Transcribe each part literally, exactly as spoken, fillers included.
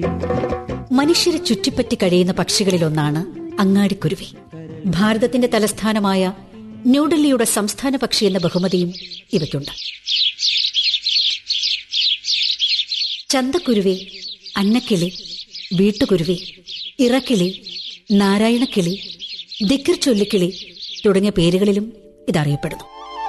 മനുഷ്യരെ ചുറ്റിപ്പറ്റി കഴിയുന്ന പക്ഷികളിലൊന്നാണ് അങ്ങാടിക്കുരുവി. ഭാരതത്തിന്റെ തലസ്ഥാനമായ ന്യൂഡൽഹിയുടെ സംസ്ഥാന പക്ഷി എന്ന ബഹുമതിയും ഇവയ്ക്കുണ്ട്. ചന്തക്കുരുവി, അന്നക്കിളി, വീട്ടുകുരുവി, ഇറക്കിളി, നാരായണക്കിളി, ദിക്കിർ ചൊല്ലിക്കിളി തുടങ്ങിയ പേരുകളിലും ഇതറിയപ്പെടുന്നു.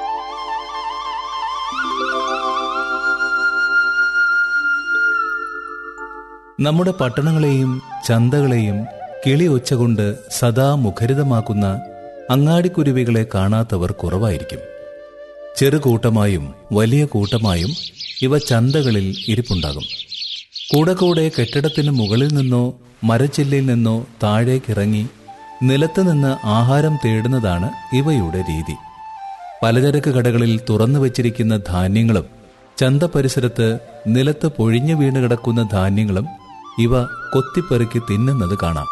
നമ്മുടെ പട്ടണങ്ങളെയും ചന്തകളെയും കിളി ഒച്ചകൊണ്ട് സദാ മുഖരിതമാക്കുന്ന അങ്ങാടിക്കുരുവികളെ കാണാത്തവർ കുറവായിരിക്കും. ചെറുകൂട്ടമായും വലിയ കൂട്ടമായും ഇവ ചന്തകളിൽ ഇരിപ്പുണ്ടാകും. കൂടെ കൂടെ കെട്ടിടത്തിന് മുകളിൽ നിന്നോ മരച്ചില്ലയിൽ നിന്നോ താഴേക്കിറങ്ങി നിലത്ത് നിന്ന് ആഹാരം തേടുന്നതാണ് ഇവയുടെ രീതി. പലചരക്ക് കടകളിൽ തുറന്നു വച്ചിരിക്കുന്ന ധാന്യങ്ങളും ചന്ത പരിസരത്ത് നിലത്ത് പൊഴിഞ്ഞു വീണ് കിടക്കുന്ന ധാന്യങ്ങളും ഇവ കൊത്തിപ്പെറുക്കി തിന്നുന്നത് കാണാം.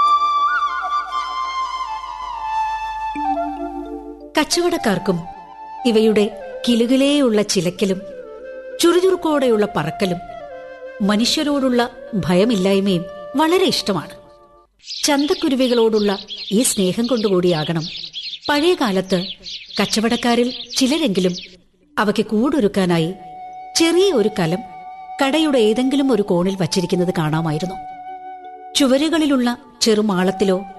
കച്ചവടക്കാർക്കും ഇവയുടെ കിലുകിലേയുള്ള ചിലക്കലും ചുറുചുറുക്കോടെയുള്ള പറക്കലും മനുഷ്യരോടുള്ള ഭയമില്ലായ്മയും വളരെ ഇഷ്ടമാണ്. ചന്തക്കുരുവികളോടുള്ള ഈ സ്നേഹം കൊണ്ടുകൂടിയാകണം പഴയ കാലത്ത് കച്ചവടക്കാരിൽ ചിലരെങ്കിലും അവയ്ക്ക് കൂടൊരുക്കാനായി ചെറിയ ഒരു കലം കടയുടെ ഏതെങ്കിലും ഒരു കോണിൽ വച്ചിരിക്കുന്നത് കാണാമായിരുന്നു. ചുവരുകളിലുള്ള ചെറുമാളത്തിലോ